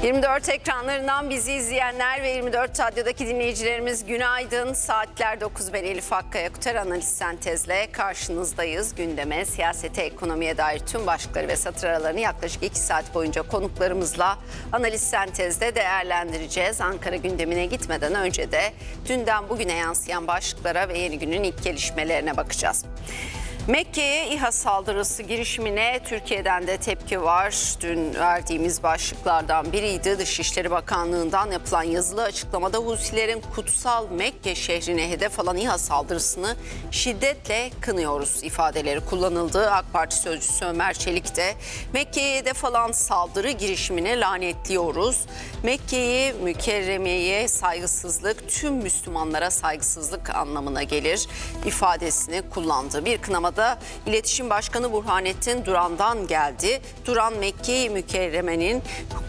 24 ekranlarından bizi izleyenler ve 24 Radyo'daki dinleyicilerimiz günaydın. Saatler 9, ben Elif Hakkaya Kutar Analiz Sentez'le karşınızdayız. Gündeme, siyasete, ekonomiye dair tüm başlıkları ve satır aralarını yaklaşık 2 saat boyunca konuklarımızla Analiz Sentez'de değerlendireceğiz. Ankara gündemine gitmeden önce de dünden bugüne yansıyan başlıklara ve yeni günün ilk gelişmelerine bakacağız. Mekke'ye İHA saldırısı girişimine Türkiye'den de tepki var. Dün verdiğimiz başlıklardan biriydi. Dışişleri Bakanlığı'ndan yapılan yazılı açıklamada Husilerin kutsal Mekke şehrine hedef alan İHA saldırısını şiddetle kınıyoruz ifadeleri kullanıldı. AK Parti sözcüsü Ömer Çelik de Mekke'ye hedef alan saldırı girişimini lanetliyoruz. Mekke'yi mükerremeye saygısızlık tüm Müslümanlara saygısızlık anlamına gelir ifadesini kullandı. Bir kınamada İletişim Başkanı Burhanettin Duran'dan geldi. Duran, Mekke-i Mükerreme'nin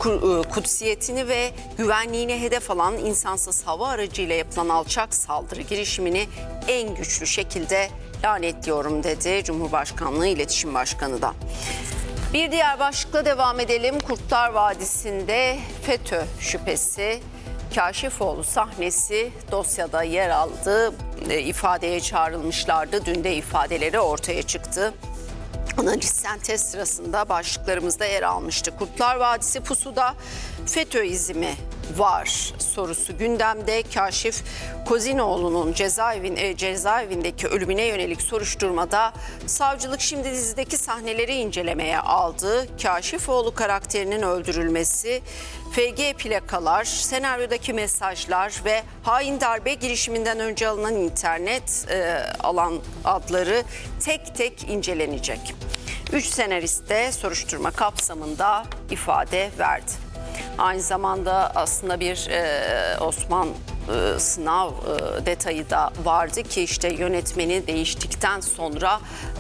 kutsiyetini ve güvenliğini hedef alan insansız hava aracıyla yapılan alçak saldırı girişimini en güçlü şekilde lanetliyorum dedi Cumhurbaşkanlığı İletişim Başkanı da. Bir diğer başlıkla devam edelim. Kurtlar Vadisi'nde FETÖ şüphesi, Kaşifoğlu sahnesi dosyada yer aldı. İfadeye çağrılmışlardı. Dün de ifadeleri ortaya çıktı. Analiz sentez sırasında başlıklarımızda yer almıştı. Kurtlar Vadisi pusuda FETÖ izimi var sorusu gündemde. Kaşif Kozinoğlu'nun cezaevindeki ölümüne yönelik soruşturmada savcılık şimdi dizideki sahneleri incelemeye aldı. Kaşifoğlu karakterinin öldürülmesi, FG plakalar, senaryodaki mesajlar ve hain darbe girişiminden önce alınan internet alan adları tek tek incelenecek. 3 senarist de soruşturma kapsamında ifade verdi. Aynı zamanda aslında bir Osman sınav detayı da vardı ki işte yönetmeni değiştikten sonra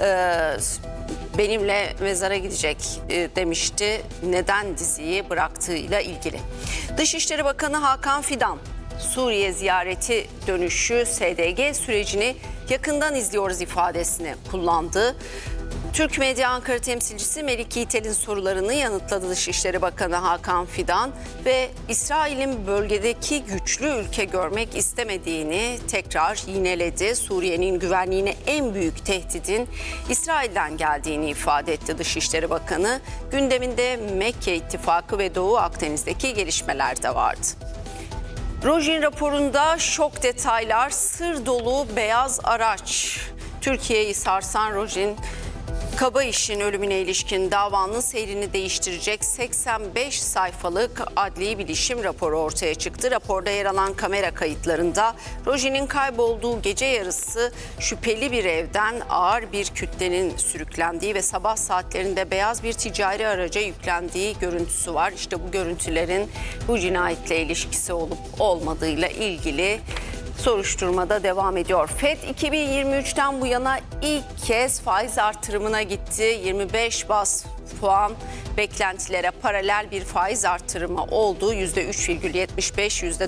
benimle mezara gidecek demişti. Neden diziyi bıraktığıyla ilgili. Dışişleri Bakanı Hakan Fidan, Suriye ziyareti dönüşü SDG sürecini yakından izliyoruz ifadesini kullandı. Türk Medya Ankara temsilcisi Melik Yiğitel'in sorularını yanıtladı Dışişleri Bakanı Hakan Fidan ve İsrail'in bölgedeki güçlü ülke görmek istemediğini tekrar yineledi. Suriye'nin güvenliğine en büyük tehdidin İsrail'den geldiğini ifade etti Dışişleri Bakanı. Gündeminde Mekke İttifakı ve Doğu Akdeniz'deki gelişmeler de vardı. Rojin raporunda şok detaylar, sır dolu beyaz araç. Türkiye'yi sarsan Rojin Kabayiş'in ölümüne ilişkin davanın seyrini değiştirecek 85 sayfalık adli bilişim raporu ortaya çıktı. Raporda yer alan kamera kayıtlarında Rojin'in kaybolduğu gece yarısı şüpheli bir evden ağır bir kütlenin sürüklendiği ve sabah saatlerinde beyaz bir ticari araca yüklendiği görüntüsü var. İşte bu görüntülerin bu cinayetle ilişkisi olup olmadığıyla ilgili soruşturmada devam ediyor. FED 2023'ten bu yana ilk kez faiz artırımına gitti. 25 baz puan beklentilere paralel bir faiz artırımı oldu. %3,75,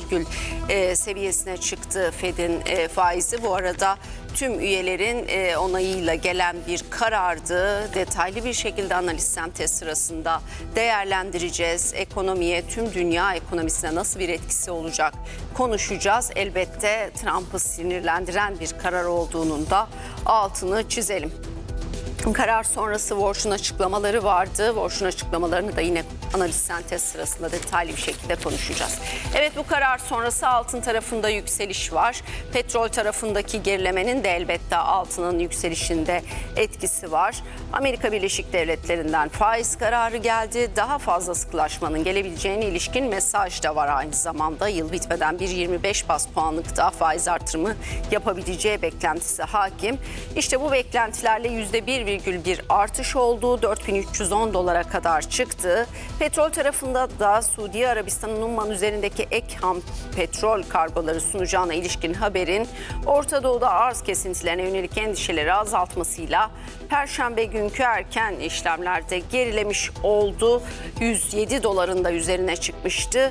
%4 seviyesine çıktı FED'in faizi. Bu arada tüm üyelerin onayıyla gelen bir karardı. Detaylı bir şekilde analiz sentez sırasında değerlendireceğiz. Ekonomiye, tüm dünya ekonomisine nasıl bir etkisi olacak konuşacağız. Elbette Trump'ı sinirlendiren bir karar olduğunun da altını çizelim. Karar sonrası Warsh'un açıklamaları vardı. Warsh'un açıklamalarını da yine analiz sentez sırasında detaylı bir şekilde konuşacağız. Evet, bu karar sonrası altın tarafında yükseliş var. Petrol tarafındaki gerilemenin de elbette altının yükselişinde etkisi var. Amerika Birleşik Devletleri'nden faiz kararı geldi. Daha fazla sıkılaşmanın gelebileceğine ilişkin mesaj da var aynı zamanda. Yıl bitmeden bir 25 baz puanlık daha faiz artırımı yapabileceği beklentisi hakim. İşte bu beklentilerle %1,1 artış oldu. 4.310 dolara kadar çıktı. Petrol tarafında da Suudi Arabistan'ın Umman üzerindeki ek ham petrol kargoları sunacağına ilişkin haberin Orta Doğu'da arz kesintilerine yönelik endişeleri azaltmasıyla Perşembe günkü erken işlemlerde gerilemiş oldu. 107 doların da üzerine çıkmıştı.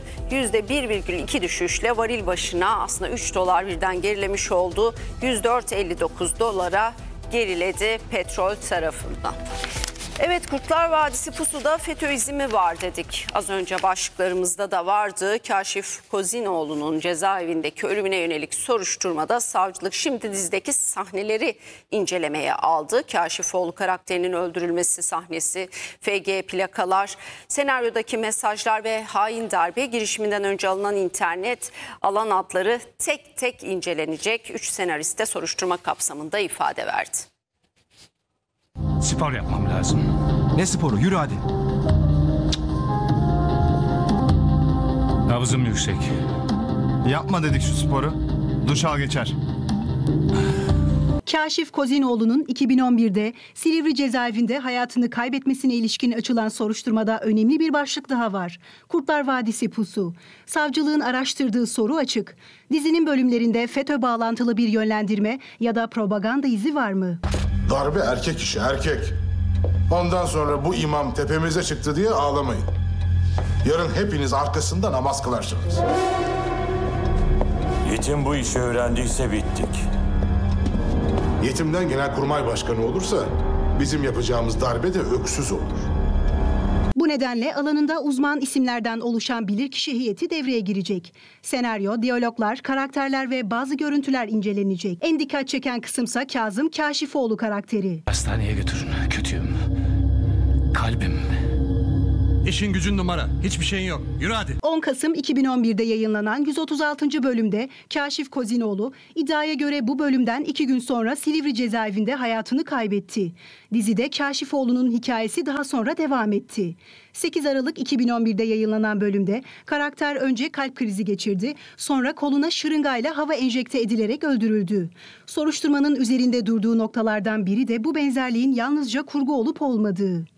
%1,2 düşüşle varil başına aslında 3 dolar birden gerilemiş oldu. 104,59 dolara geriledi petrol tarafından. Evet, Kurtlar Vadisi pusuda FETÖ izi mi var dedik. Az önce başlıklarımızda da vardı. Kaşif Kozinoğlu'nun cezaevindeki ölümüne yönelik soruşturmada savcılık şimdi dizideki sahneleri incelemeye aldı. Kaşifoğlu karakterinin öldürülmesi sahnesi, FG plakalar, senaryodaki mesajlar ve hain darbe girişiminden önce alınan internet alan adları tek tek incelenecek. 3 senarist de soruşturma kapsamında ifade verdi. Spor yapmam lazım. Ne sporu? Yürü hadi. Nabzım yüksek. Yapma dedik şu sporu. Duş al geçer. Kaşif Kozinoğlu'nun 2011'de Silivri cezaevinde hayatını kaybetmesine ilişkin açılan soruşturmada önemli bir başlık daha var. Kurtlar Vadisi pusu. Savcılığın araştırdığı soru açık. Dizinin bölümlerinde FETÖ bağlantılı bir yönlendirme ya da propaganda izi var mı? Darbe erkek işi, erkek. Ondan sonra bu imam tepemize çıktı diye ağlamayın. Yarın hepiniz arkasında namaz kılarsınız. Yetim bu işi öğrendiyse bittik. Yetimden Genelkurmay Başkanı olursa bizim yapacağımız darbe de öksüz olur. Bu nedenle alanında uzman isimlerden oluşan bilirkişi heyeti devreye girecek. Senaryo, diyaloglar, karakterler ve bazı görüntüler incelenecek. En dikkat çeken kısımsa Kazım Kaşifoğlu karakteri. Hastaneye götürün. Kötüyüm. Kalbim. İşin gücün numara. Hiçbir şeyin yok. Yürü hadi. 10 Kasım 2011'de yayınlanan 136. bölümde Kaşif Kozinoğlu iddiaya göre bu bölümden 2 gün sonra Silivri cezaevinde hayatını kaybetti. Dizide Kaşifoğlu'nun hikayesi daha sonra devam etti. 8 Aralık 2011'de yayınlanan bölümde karakter önce kalp krizi geçirdi, sonra koluna şırıngayla hava enjekte edilerek öldürüldü. Soruşturmanın üzerinde durduğu noktalardan biri de bu benzerliğin yalnızca kurgu olup olmadığı.